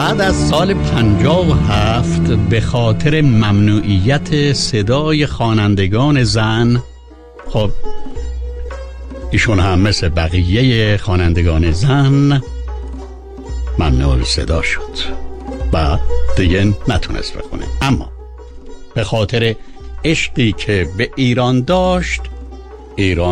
بعد از سال 57 به خاطر ممنوعیت صدای خوانندگان زن، خب ایشون هم مثل بقیه خوانندگان زن ممنوع صدا شد و دیگه نتونست بخونه. اما به خاطر عشقی که به ایران داشت، ایران